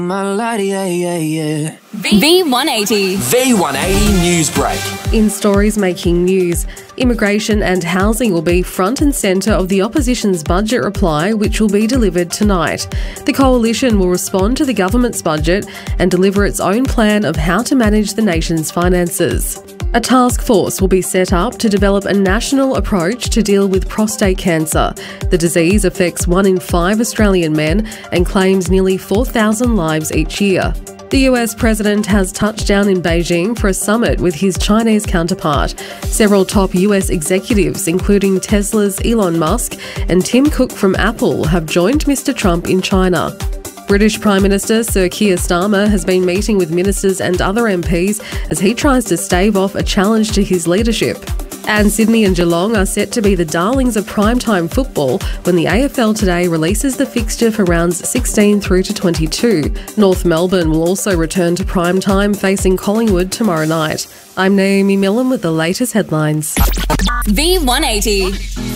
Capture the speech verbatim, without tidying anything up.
V one eighty. V one eighty News Break. In stories making news, immigration and housing will be front and centre of the opposition's budget reply, which will be delivered tonight. The coalition will respond to the government's budget and deliver its own plan of how to manage the nation's finances. A task force will be set up to develop a national approach to deal with prostate cancer. The disease affects one in five Australian men and claims nearly four thousand lives each year. The U S president has touched down in Beijing for a summit with his Chinese counterpart. Several top U S executives, including Tesla's Elon Musk and Tim Cook from Apple, have joined Mister Trump in China. British Prime Minister Sir Keir Starmer has been meeting with ministers and other M Ps as he tries to stave off a challenge to his leadership. And Sydney and Geelong are set to be the darlings of primetime football when the A F L Today releases the fixture for rounds sixteen through to twenty-two. North Melbourne will also return to primetime, facing Collingwood tomorrow night. I'm Naomi Millen with the latest headlines. V one eighty.